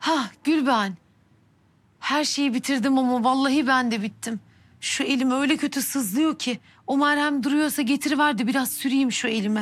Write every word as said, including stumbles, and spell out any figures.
Ha Gülben. Her şeyi bitirdim ama vallahi ben de bittim. Şu elim öyle kötü sızlıyor ki. O merhem duruyorsa getiriver de biraz süreyim şu elime.